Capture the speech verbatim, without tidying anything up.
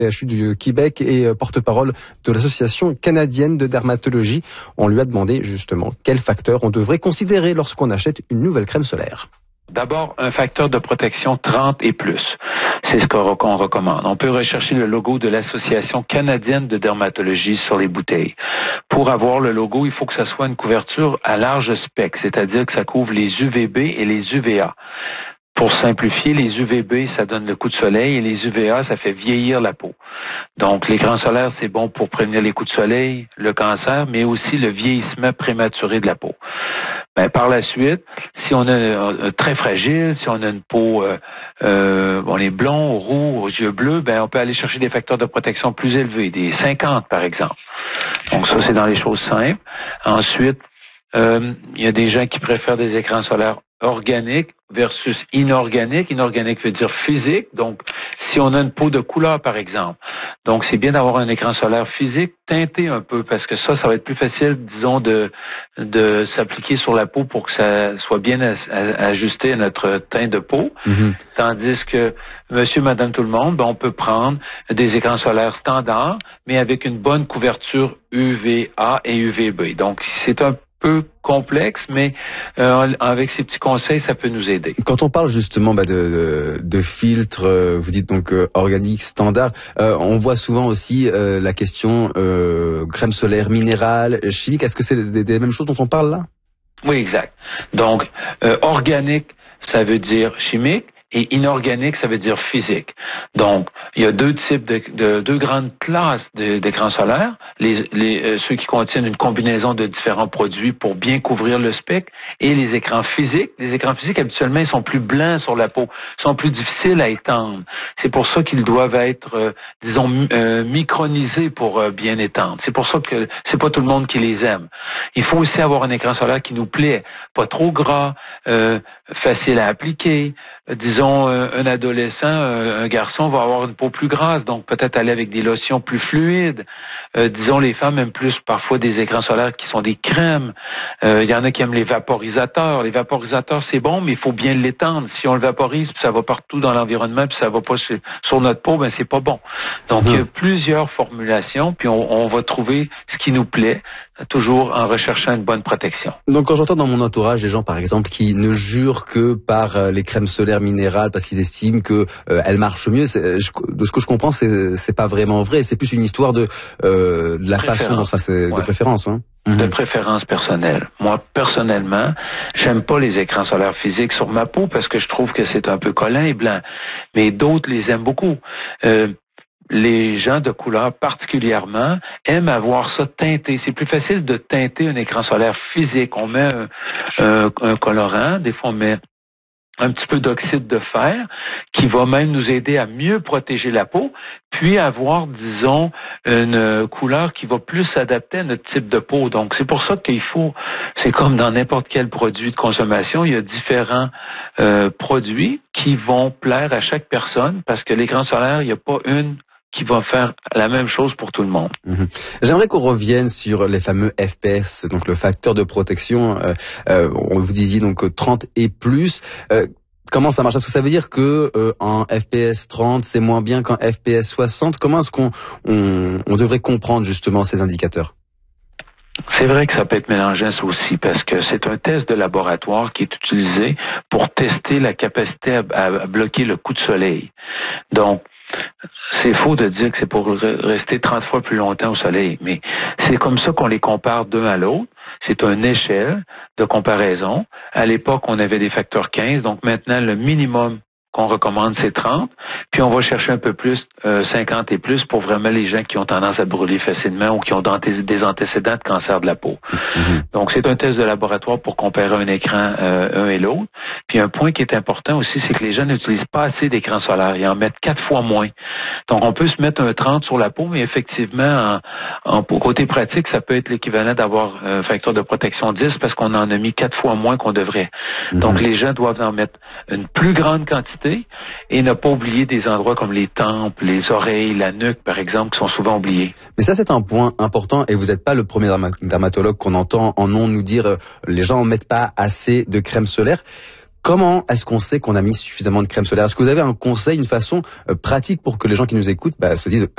P H U du Québec et porte-parole de l'Association canadienne de dermatologie. On lui a demandé justement quels facteurs on devrait considérer lorsqu'on achète une nouvelle crème solaire. D'abord, un facteur de protection trente et plus. C'est ce qu'on recommande. On peut rechercher le logo de l'Association canadienne de dermatologie sur les bouteilles. Pour avoir le logo, il faut que ça soit une couverture à large spectre, c'est-à-dire que ça couvre les U V B et les U V A. Pour simplifier, les U V B, ça donne le coup de soleil et les U V A, ça fait vieillir la peau. Donc, l'écran solaire, c'est bon pour prévenir les coups de soleil, le cancer, mais aussi le vieillissement prématuré de la peau. Ben, par la suite, si on est euh, très fragile, si on a une peau, euh, euh, on est blond, roux, aux yeux bleus, ben on peut aller chercher des facteurs de protection plus élevés, des cinquante par exemple. Donc ça, c'est dans les choses simples. Ensuite, euh, il y a des gens qui préfèrent des écrans solaires organique versus inorganique. Inorganique veut dire physique. Donc, si on a une peau de couleur, par exemple, donc c'est bien d'avoir un écran solaire physique teinté un peu parce que ça, ça va être plus facile, disons, de de s'appliquer sur la peau pour que ça soit bien ajusté à notre teint de peau. Mm-hmm. Tandis que monsieur, madame, tout le monde, ben, on peut prendre des écrans solaires standards, mais avec une bonne couverture U V A et U V B. Donc, c'est un peu complexe, mais euh, avec ces petits conseils, ça peut nous aider. Quand on parle justement bah, de, de, de filtres, euh, vous dites donc euh, organique, standard, euh, on voit souvent aussi euh, la question euh, crème solaire minérale, chimique. Est-ce que c'est des, des mêmes choses dont on parle là? Oui, exact. Donc, euh, organique, ça veut dire chimique. Et inorganique, ça veut dire physique. Donc, il y a deux types de, de deux grandes classes d'écrans solaires. Les, les euh, ceux qui contiennent une combinaison de différents produits pour bien couvrir le spectre, et les écrans physiques. Les écrans physiques, habituellement, ils sont plus blancs sur la peau, sont plus difficiles à étendre. C'est pour ça qu'ils doivent être, euh, disons, euh, micronisés pour euh, bien étendre. C'est pour ça que c'est pas tout le monde qui les aime. Il faut aussi avoir un écran solaire qui nous plaît, pas trop gras, euh, facile à appliquer. Disons, un adolescent, un garçon va avoir une peau plus grasse, donc peut-être aller avec des lotions plus fluides. Euh, disons, les femmes aiment plus parfois des écrans solaires qui sont des crèmes. Euh, il y en a qui aiment les vaporisateurs. Les vaporisateurs, c'est bon, mais il faut bien l'étendre. Si on le vaporise, puis ça va partout dans l'environnement, puis ça va pas sur, sur notre peau, ben c'est pas bon. Donc, mmh. il y a plusieurs formulations, puis on, on va trouver ce qui nous plaît, toujours en recherchant une bonne protection. Donc, quand j'entends dans mon entourage des gens, par exemple, qui ne jurent que par euh, les crèmes solaires minérales parce qu'ils estiment que euh, elles marchent mieux, c'est, je, de ce que je comprends, c'est c'est pas vraiment vrai. C'est plus une histoire de euh, de la façon dont ça c'est ouais. de préférence, hein. De mm-hmm. préférence personnelle. Moi, personnellement, j'aime pas les écrans solaires physiques sur ma peau parce que je trouve que c'est un peu collant et blanc. Mais d'autres les aiment beaucoup. Euh, Les gens de couleur particulièrement aiment avoir ça teinté. C'est plus facile de teinter un écran solaire physique. On met un, un, un colorant, des fois on met un petit peu d'oxyde de fer qui va même nous aider à mieux protéger la peau, puis avoir, disons, une couleur qui va plus s'adapter à notre type de peau. Donc, c'est pour ça qu'il faut, c'est comme dans n'importe quel produit de consommation, il y a différents euh, produits qui vont plaire à chaque personne parce que l'écran solaire, il n'y a pas une qui va faire la même chose pour tout le monde. Mmh. J'aimerais qu'on revienne sur les fameux F P S, donc le facteur de protection. Euh, euh, on vous disiez donc trente et plus. Euh, comment ça marche? Est-ce que ça veut dire que euh, un F P S trente c'est moins bien qu'un F P S soixante? Comment est-ce qu'on on, on devrait comprendre justement ces indicateurs? C'est vrai que ça peut être mélangé aussi parce que c'est un test de laboratoire qui est utilisé pour tester la capacité à, à bloquer le coup de soleil. Donc, c'est faux de dire que c'est pour rester trente fois plus longtemps au soleil, mais c'est comme ça qu'on les compare d'un à l'autre. C'est une échelle de comparaison. À l'époque, on avait des facteurs quinze, donc maintenant, le minimum qu'on recommande, c'est trente, puis on va chercher un peu plus, euh, cinquante et plus, pour vraiment les gens qui ont tendance à brûler facilement ou qui ont des antécédents de cancer de la peau. Mm-hmm. Donc, c'est un test de laboratoire pour comparer un écran euh, un et l'autre. Puis, un point qui est important aussi, c'est que les gens n'utilisent pas assez d'écran solaire. Ils en mettent quatre fois moins. Donc, on peut se mettre un trente sur la peau, mais effectivement, en, en côté pratique, ça peut être l'équivalent d'avoir un facteur de protection dix parce qu'on en a mis quatre fois moins qu'on devrait. Mm-hmm. Donc, les gens doivent en mettre une plus grande quantité et ne pas oublier des endroits comme les tempes, les oreilles, la nuque, par exemple, qui sont souvent oubliés. Mais ça, c'est un point important et vous n'êtes pas le premier dermatologue qu'on entend en ondes nous dire euh, les gens ne mettent pas assez de crème solaire. Comment est-ce qu'on sait qu'on a mis suffisamment de crème solaire? Est-ce que vous avez un conseil, une façon euh, pratique pour que les gens qui nous écoutent bah, se disent